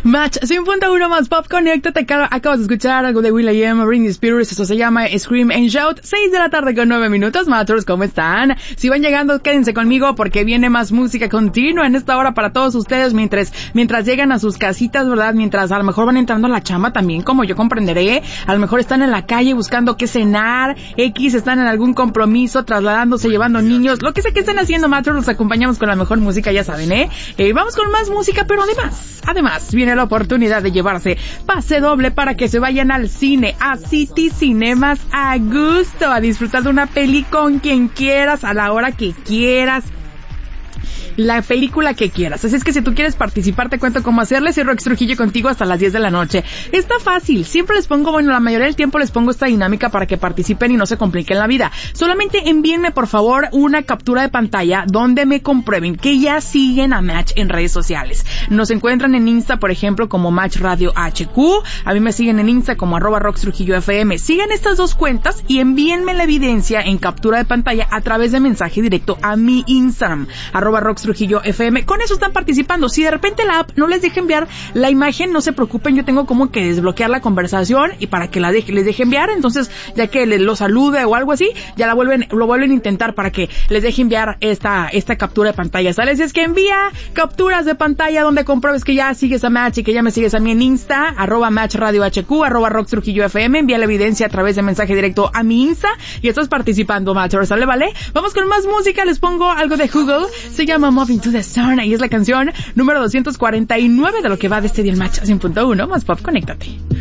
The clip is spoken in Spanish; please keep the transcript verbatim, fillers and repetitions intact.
Match cien punto uno más pop, conéctate. Acabas de escuchar algo de will.i.am, Britney Spears, eso se llama Scream and Shout. seis de la tarde con nueve minutos. Matchers, ¿cómo están? Si van llegando, quédense conmigo porque viene más música continua en esta hora para todos ustedes mientras, mientras llegan a sus casitas, ¿verdad? Mientras a lo mejor van entrando a la chamba también, como yo comprenderé. A lo mejor están en la calle buscando qué cenar, X, están en algún compromiso, trasladándose, llevando niños. Lo que sé que estén haciendo, Matchers, los acompañamos con la mejor música, ya saben, ¿eh? eh vamos con más música, pero además, además, viene la oportunidad de llevarse pase doble para que se vayan al cine, a City Cinemas, a gusto, a disfrutar de una peli con quien quieras, a la hora que quieras, la película que quieras. Así es que si tú quieres participar, te cuento cómo hacerle. Soy Rox Trujillo contigo hasta las diez de la noche. Está fácil. Siempre les pongo, bueno, la mayoría del tiempo les pongo esta dinámica para que participen y no se compliquen la vida. Solamente envíenme, por favor, una captura de pantalla donde me comprueben que ya siguen a Match en redes sociales. Nos encuentran en Insta, por ejemplo, como Match Radio H Q. A mí me siguen en Insta como arroba Rox Trujillo F M. Sigan estas dos cuentas y envíenme la evidencia en captura de pantalla a través de mensaje directo a mi Instagram, arroba Rox Trujillo F M. Con eso están participando. Si de repente la app no les deja enviar la imagen, no se preocupen, yo tengo como que desbloquear la conversación y para que la deje, les deje enviar, entonces ya que les lo salude o algo así, ya la vuelven, lo vuelven a intentar para que les deje enviar esta, esta captura de pantalla, ¿sale? Si es que envía capturas de pantalla donde compruebes que ya sigues a Match y que ya me sigues a mí en Insta, arroba Match Radio H Q, arroba Rox Trujillo F M, envía la evidencia a través de mensaje directo a mi Insta y estás participando, Matchers, ¿sale? ¿Vale? Vamos con más música, les pongo algo de Google, se llama Moving to the Sun y es la canción número doscientos cuarenta y nueve de lo que va de este día el Match cien punto uno más pop, conéctate.